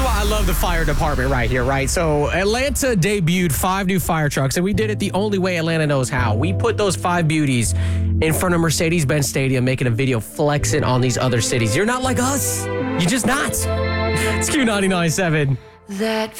why I love the fire department right here, right? So Atlanta debuted 5 new fire trucks, and we did it the only way Atlanta knows how. We put those 5 beauties in front of Mercedes-Benz Stadium, making a video flexing on these other cities. You're not like us. You're just not. It's Q99.7. That